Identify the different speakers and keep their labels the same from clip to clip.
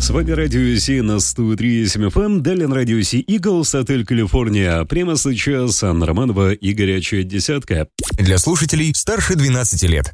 Speaker 1: С вами Радио Си на 103.7 FM, далее на Радио Си Eagles, отель Калифорния. Прямо сейчас Анна Романова и горячая десятка.
Speaker 2: Для слушателей старше 12 лет.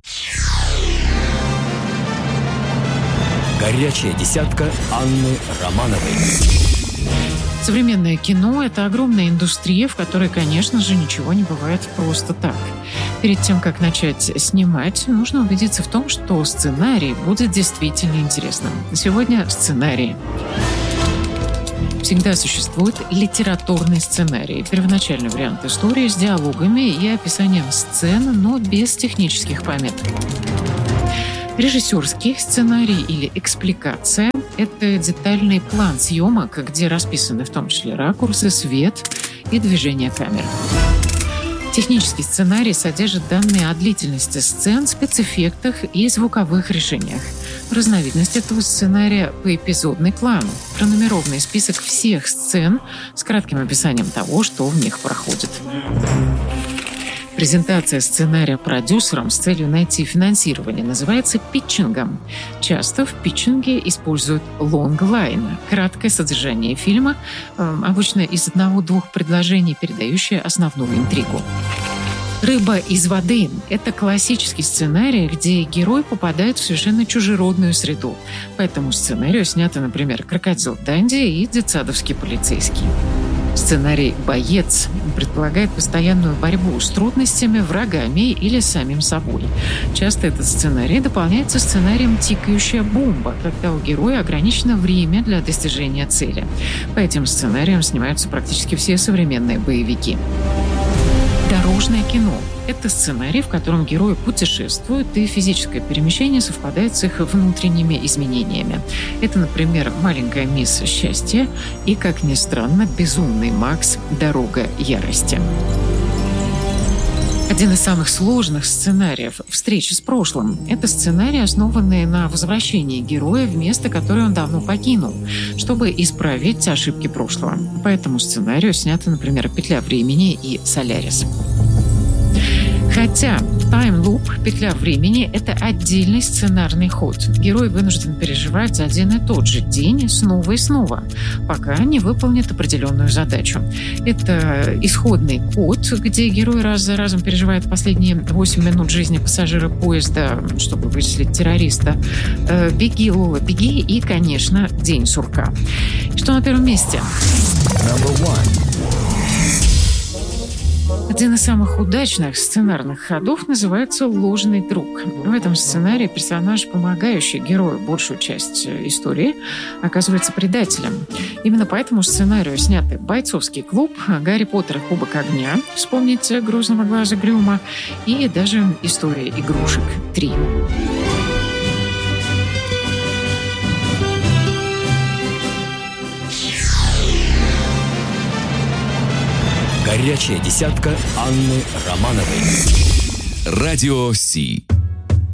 Speaker 3: Горячая десятка Анны Романовой.
Speaker 4: Современное кино – это огромная индустрия, в которой, конечно же, ничего не бывает просто так. Перед тем, как начать снимать, нужно убедиться в том, что сценарий будет действительно интересным. Сегодня сценарий. Всегда существует литературный сценарий. Первоначальный вариант истории с диалогами и описанием сцен, но без технических пометок. Режиссерский сценарий или экспликация – это детальный план съемок, где расписаны в том числе ракурсы, свет и движение камеры. Технический сценарий содержит данные о длительности сцен, спецэффектах и звуковых решениях. Разновидность этого сценария – поэпизодный план, пронумерованный список всех сцен с кратким описанием того, что в них проходит. Презентация сценария продюсерам с целью найти финансирование называется питчингом. Часто в питчинге используют лонглайн – краткое содержание фильма, обычно из 1-2 предложений, передающее основную интригу. «Рыба из воды» – это классический сценарий, где герой попадает в совершенно чужеродную среду. По этому сценарию сняты, например, «Крокодил Данди» и «Детсадовский полицейский». Сценарий «Боец» предполагает постоянную борьбу с трудностями, врагами или самим собой. Часто этот сценарий дополняется сценарием «Тикающая бомба», когда у героя ограничено время для достижения цели. По этим сценариям снимаются практически все современные боевики. Дорожное кино – это сценарий, в котором герои путешествуют, и физическое перемещение совпадает с их внутренними изменениями. Это, например, «Маленькая мисс Счастье» и, как ни странно, «Безумный Макс. Дорога ярости». Один из самых сложных сценариев – «Встреча с прошлым». Это сценарий, основанный на возвращении героя в место, которое он давно покинул, чтобы исправить ошибки прошлого. По этому сценарию сняты, например, «Петля времени» и «Солярис». Хотя таймлуп, петля времени – это отдельный сценарный ход. Герой вынужден переживать один и тот же день снова и снова, пока не выполнит определенную задачу. Это исходный код, где герой раз за разом переживает последние 8 минут жизни пассажира поезда, чтобы вычислить террориста. «Беги, Лола, беги» и, конечно, «День сурка». Что на первом месте? Один из самых удачных сценарных ходов называется «Ложный друг». В этом сценарии персонаж, помогающий герою большую часть истории, оказывается предателем. Именно по этому сценарию сняты «Бойцовский клуб», «Гарри Поттер и Кубок огня», вспомните «Грозного глаза Грюма» и даже «История игрушек 3».
Speaker 3: Горячая десятка Анны Романовой.
Speaker 2: Радио Си.